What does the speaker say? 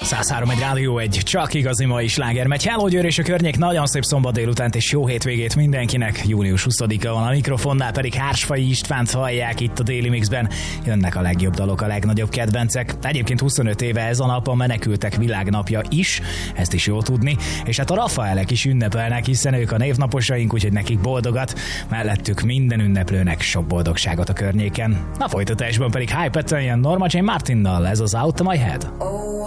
103 egy rádió, egy csak igazi mai sláger megy. Hello Győr és a környék, nagyon szép szombat délutánt és jó hétvégét mindenkinek. Június 20-a van, a mikrofonnál pedig Hársfai Istvánt hallják itt a Daily Mixben. Jönnek a legjobb dalok, a legnagyobb kedvencek. Egyébként 25 éve ez a nap a Menekültek Világnapja is, ezt is jó tudni. És hát a Rafaelek is ünnepelnek, hiszen ők a névnaposaink, úgyhogy nekik boldogat. Mellettük minden ünneplőnek sok boldogságot a környéken. A folytatásban pedig High Pattern, Norma Jean Martinnal, ez az Out of My Head.